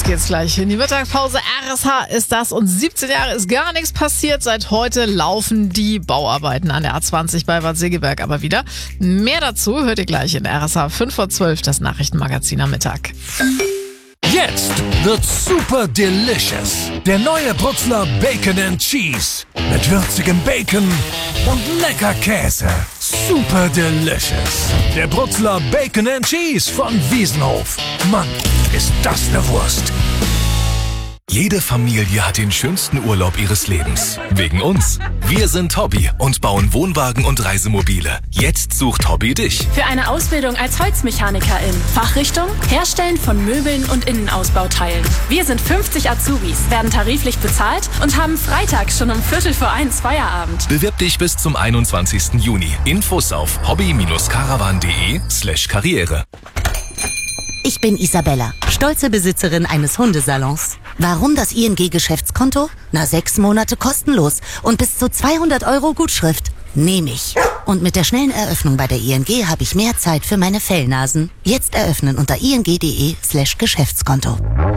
geht's gleich in die Mittagspause. RSH ist das und 17 Jahre ist gar nichts passiert. Seit heute laufen die Bauarbeiten an der A20 bei Bad Segeberg aber wieder. Mehr dazu hört ihr gleich in RSH 5 vor 12, das Nachrichtenmagazin am Mittag. Jetzt wird super delicious. Der neue Brutzler Bacon and Cheese. Mit würzigem Bacon und lecker Käse. Super delicious. Der Brutzler Bacon and Cheese von Wiesenhof. Mann, ist das eine Wurst. Jede Familie hat den schönsten Urlaub ihres Lebens. Wegen uns. Wir sind Hobby und bauen Wohnwagen und Reisemobile. Jetzt sucht Hobby dich. Für eine Ausbildung als Holzmechanikerin. Fachrichtung Herstellen von Möbeln und Innenausbauteilen. Wir sind 50 Azubis, werden tariflich bezahlt und haben Freitag schon um 1:45 Feierabend. Bewirb dich bis zum 21. Juni. Infos auf hobby-caravan.de/Karriere. Ich bin Isabella, stolze Besitzerin eines Hundesalons. Warum das ING-Geschäftskonto? 6 Monate kostenlos und bis zu 200 € Gutschrift. Nehme ich. Und mit der schnellen Eröffnung bei der ING habe ich mehr Zeit für meine Fellnasen. Jetzt eröffnen unter ing.de/Geschäftskonto.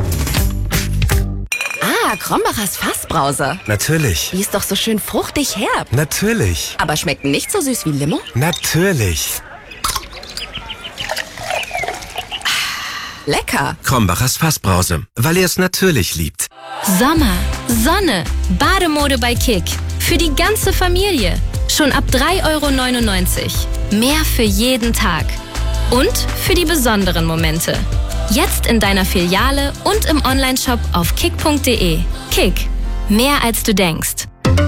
Krombachers Fassbrause. Natürlich. Die ist doch so schön fruchtig herb. Natürlich. Aber schmeckt nicht so süß wie Limo? Natürlich. Lecker. Krombachers Fassbrause, weil er es natürlich liebt. Sommer, Sonne, Bademode bei Kick. Für die ganze Familie. Schon ab 3,99 €. Mehr für jeden Tag. Und für die besonderen Momente. Jetzt in deiner Filiale und im Onlineshop auf kick.de. Kick. Mehr als du denkst.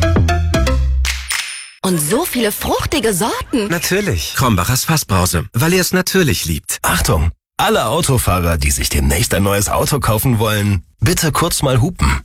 Und so viele fruchtige Sorten. Natürlich. Krombachers Fassbrause, weil er es natürlich liebt. Achtung! Alle Autofahrer, die sich demnächst ein neues Auto kaufen wollen, bitte kurz mal hupen.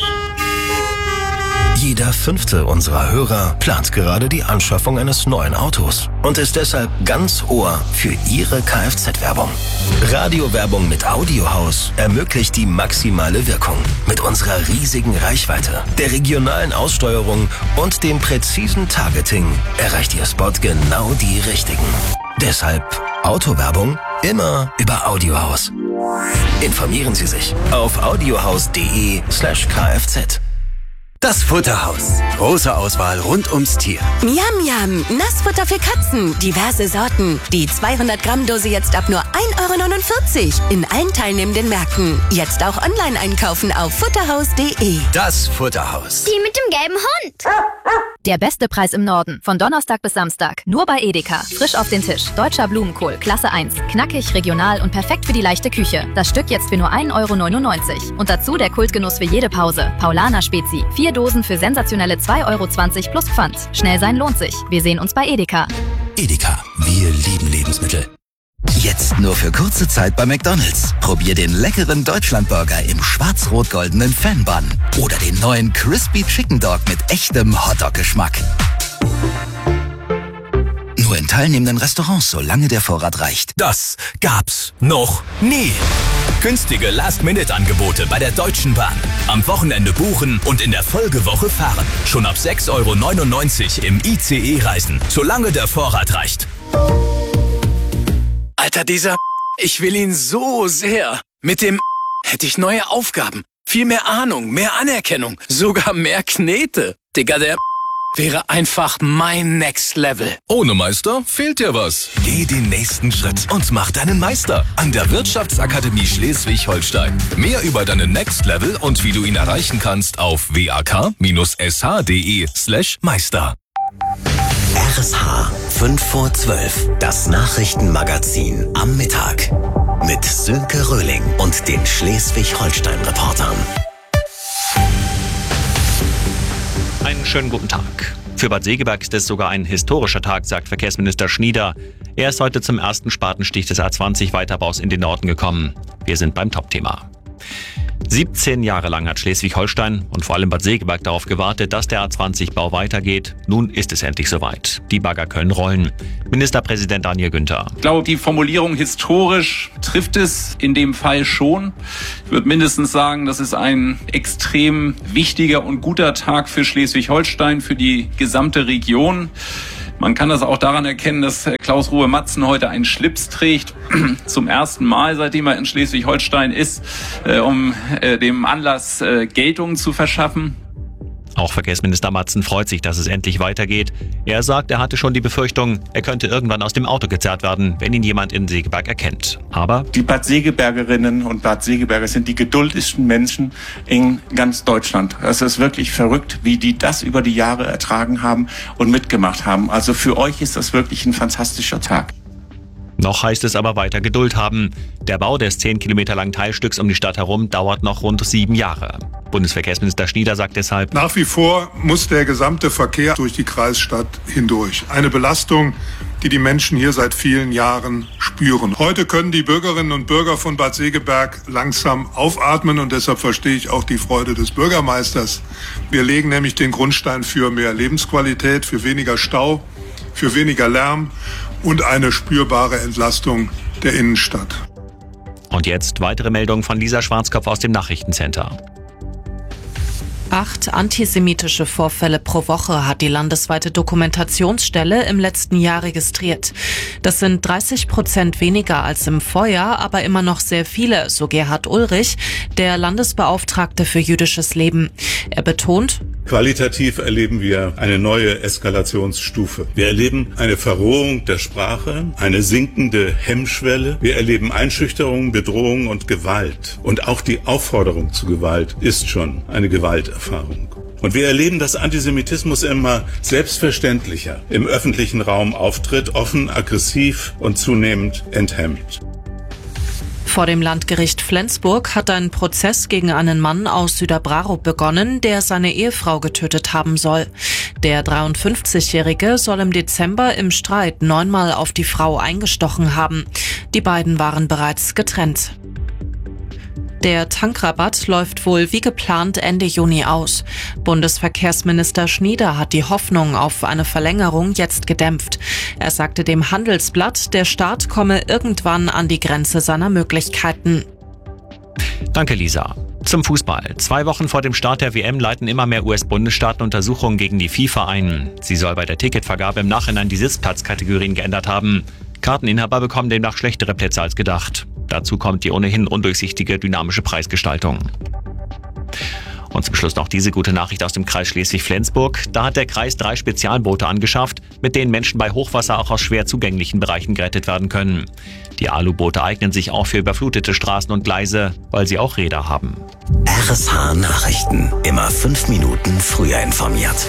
Jeder 5. unserer Hörer plant gerade die Anschaffung eines neuen Autos und ist deshalb ganz Ohr für Ihre Kfz-Werbung. Radiowerbung mit Audiohaus ermöglicht die maximale Wirkung. Mit unserer riesigen Reichweite, der regionalen Aussteuerung und dem präzisen Targeting erreicht Ihr Spot genau die Richtigen. Deshalb Autowerbung immer über Audiohaus. Informieren Sie sich auf audiohaus.de/Kfz. Das Futterhaus. Große Auswahl rund ums Tier. Miam, miam. Nassfutter für Katzen. Diverse Sorten. Die 200-Gramm-Dose jetzt ab nur 1,49 € in allen teilnehmenden Märkten. Jetzt auch online einkaufen auf futterhaus.de. Das Futterhaus. Die mit dem gelben Hund. Der beste Preis im Norden. Von Donnerstag bis Samstag. Nur bei Edeka. Frisch auf den Tisch. Deutscher Blumenkohl. Klasse 1. Knackig, regional und perfekt für die leichte Küche. Das Stück jetzt für nur 1,99 € Und dazu der Kultgenuss für jede Pause. Paulaner Spezi. 4 Dosen für sensationelle 2,20 € plus Pfand. Schnell sein lohnt sich. Wir sehen uns bei Edeka. Edeka. Wir lieben Lebensmittel. Jetzt nur für kurze Zeit bei McDonald's. Probier den leckeren Deutschlandburger im schwarz-rot-goldenen Fan-Bun. Oder den neuen Crispy Chicken Dog mit echtem Hotdog-Geschmack. Nur in teilnehmenden Restaurants, solange der Vorrat reicht. Das gab's noch nie. Günstige Last-Minute-Angebote bei der Deutschen Bahn. Am Wochenende buchen und in der Folgewoche fahren. Schon ab 6,99 € im ICE reisen, solange der Vorrat reicht. Alter, ich will ihn so sehr. Mit dem hätte ich neue Aufgaben, viel mehr Ahnung, mehr Anerkennung, sogar mehr Knete. Digga, der wäre einfach mein Next Level. Ohne Meister fehlt dir was. Geh den nächsten Schritt und mach deinen Meister an der Wirtschaftsakademie Schleswig-Holstein. Mehr über deinen Next Level und wie du ihn erreichen kannst auf wak-sh.de/Meister. RSH 5 vor 12. Das Nachrichtenmagazin am Mittag. Mit Sönke Röhling und den Schleswig-Holstein-Reportern. Einen schönen guten Tag. Für Bad Segeberg ist es sogar ein historischer Tag, sagt Verkehrsminister Schnieder. Er ist heute zum ersten Spatenstich des A20-Weiterbaus in den Norden gekommen. Wir sind beim Topthema. 17 Jahre lang hat Schleswig-Holstein und vor allem Bad Segeberg darauf gewartet, dass der A20-Bau weitergeht. Nun ist es endlich soweit. Die Bagger können rollen. Ministerpräsident Daniel Günther. Ich glaube, die Formulierung historisch trifft es in dem Fall schon. Ich würde mindestens sagen, das ist ein extrem wichtiger und guter Tag für Schleswig-Holstein, für die gesamte Region. Man kann das auch daran erkennen, dass Klaus-Ruhe Matzen heute einen Schlips trägt, zum ersten Mal, seitdem er in Schleswig-Holstein ist, um dem Anlass Geltung zu verschaffen. Auch Verkehrsminister Matzen freut sich, dass es endlich weitergeht. Er sagt, er hatte schon die Befürchtung, er könnte irgendwann aus dem Auto gezerrt werden, wenn ihn jemand in Segeberg erkennt. Aber die Bad Segebergerinnen und Bad Segeberger sind die geduldigsten Menschen in ganz Deutschland. Es ist wirklich verrückt, wie die das über die Jahre ertragen haben und mitgemacht haben. Also für euch ist das wirklich ein fantastischer Tag. Noch heißt es aber weiter Geduld haben. Der Bau des 10 Kilometer langen Teilstücks um die Stadt herum dauert noch rund 7 Jahre. Bundesverkehrsminister Schnieder sagt deshalb: Nach wie vor muss der gesamte Verkehr durch die Kreisstadt hindurch. Eine Belastung, die die Menschen hier seit vielen Jahren spüren. Heute können die Bürgerinnen und Bürger von Bad Segeberg langsam aufatmen und deshalb verstehe ich auch die Freude des Bürgermeisters. Wir legen nämlich den Grundstein für mehr Lebensqualität, für weniger Stau, für weniger Lärm und eine spürbare Entlastung der Innenstadt. Und jetzt weitere Meldungen von Lisa Schwarzkopf aus dem Nachrichtencenter. 8 antisemitische Vorfälle pro Woche hat die landesweite Dokumentationsstelle im letzten Jahr registriert. Das sind 30% weniger als im Vorjahr, aber immer noch sehr viele, so Gerhard Ulrich, der Landesbeauftragte für jüdisches Leben. Er betont: Qualitativ erleben wir eine neue Eskalationsstufe. Wir erleben eine Verrohung der Sprache, eine sinkende Hemmschwelle. Wir erleben Einschüchterung, Bedrohung und Gewalt. Und auch die Aufforderung zu Gewalt ist schon eine Gewalterfahrung. Und wir erleben, dass Antisemitismus immer selbstverständlicher im öffentlichen Raum auftritt, offen, aggressiv und zunehmend enthemmt. Vor dem Landgericht Flensburg hat ein Prozess gegen einen Mann aus Süderbrarup begonnen, der seine Ehefrau getötet haben soll. Der 53-Jährige soll im Dezember im Streit 9-mal auf die Frau eingestochen haben. Die beiden waren bereits getrennt. Der Tankrabatt läuft wohl wie geplant Ende Juni aus. Bundesverkehrsminister Schnieder hat die Hoffnung auf eine Verlängerung jetzt gedämpft. Er sagte dem Handelsblatt, der Staat komme irgendwann an die Grenze seiner Möglichkeiten. Danke, Lisa. Zum Fußball. 2 Wochen vor dem Start der WM leiten immer mehr US-Bundesstaaten Untersuchungen gegen die FIFA ein. Sie soll bei der Ticketvergabe im Nachhinein die Sitzplatzkategorien geändert haben. Karteninhaber bekommen demnach schlechtere Plätze als gedacht. Dazu kommt die ohnehin undurchsichtige dynamische Preisgestaltung. Und zum Schluss noch diese gute Nachricht aus dem Kreis Schleswig-Flensburg. Da hat der Kreis 3 Spezialboote angeschafft, mit denen Menschen bei Hochwasser auch aus schwer zugänglichen Bereichen gerettet werden können. Die Aluboote eignen sich auch für überflutete Straßen und Gleise, weil sie auch Räder haben. RSH Nachrichten. Immer 5 Minuten früher informiert.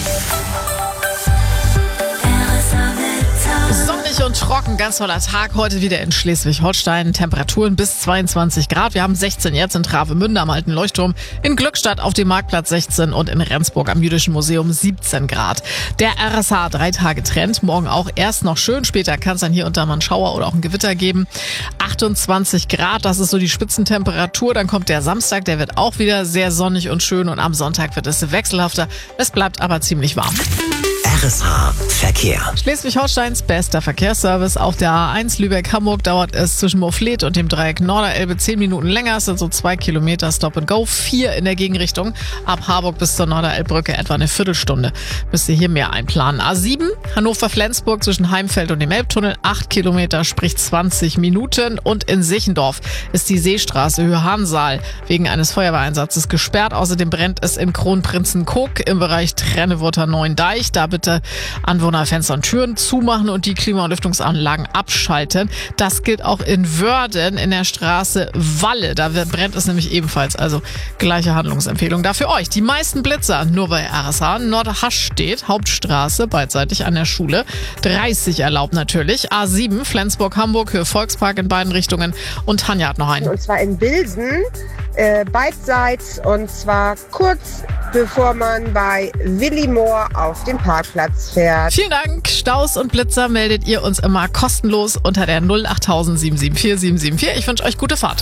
Sonnig und trocken, ganz toller Tag heute wieder in Schleswig-Holstein. Temperaturen bis 22 Grad. Wir haben 16 jetzt in Travemünde am Alten Leuchtturm, in Glückstadt auf dem Marktplatz 16 und in Rendsburg am Jüdischen Museum 17 Grad. Der RSH 3 Tage Trend. Morgen auch erst noch schön. Später kann es dann hier und da mal einen Schauer oder auch ein Gewitter geben. 28 Grad, das ist so die Spitzentemperatur. Dann kommt der Samstag, der wird auch wieder sehr sonnig und schön. Und am Sonntag wird es wechselhafter. Es bleibt aber ziemlich warm. RSH Verkehr. Schleswig-Holsteins bester Verkehrsservice. Auf der A1 Lübeck-Hamburg dauert es zwischen Moorfleet und dem Dreieck Norderelbe 10 Minuten länger. Es sind so 2 Kilometer Stop and Go, 4 in der Gegenrichtung. Ab Harburg bis zur Norderelbbrücke etwa eine Viertelstunde. Müsst ihr hier mehr einplanen. A7 Hannover-Flensburg zwischen Heimfeld und dem Elbtunnel 8 Kilometer, sprich 20 Minuten. Und in Sichendorf ist die Seestraße Höhe Hahnsaal wegen eines Feuerwehreinsatzes gesperrt. Außerdem brennt es in Kronprinzenkoog im Bereich Trennewurter Neuendeich. Da bitte Anwohner Fenster und Türen zumachen und die Klima- und Lüftungsanlagen abschalten. Das gilt auch in Wörden in der Straße Walle. Da brennt es nämlich ebenfalls. Also gleiche Handlungsempfehlung da für euch. Die meisten Blitzer nur bei RSH. Nordhaschstedt, Hauptstraße, beidseitig an der Schule. 30 erlaubt natürlich. A7 Flensburg-Hamburg, Höhe Volkspark in beiden Richtungen. Und Tanja hat noch einen. Und zwar in Bilsen, beidseits, und zwar kurz bevor man bei Willimor auf den Parkplatz fährt. Vielen Dank. Staus und Blitzer meldet ihr uns immer kostenlos unter der 08000 774 774. Ich wünsche euch gute Fahrt.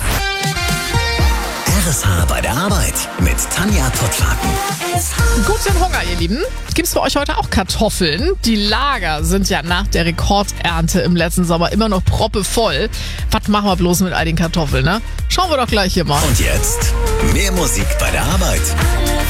RSH bei der Arbeit mit Tanja Tottlaken. Guten Hunger, ihr Lieben. Gibt's für euch heute auch Kartoffeln? Die Lager sind ja nach der Rekordernte im letzten Sommer immer noch proppevoll. Was machen wir bloß mit all den Kartoffeln, ne? Schauen wir doch gleich hier mal. Und jetzt mehr Musik bei der Arbeit.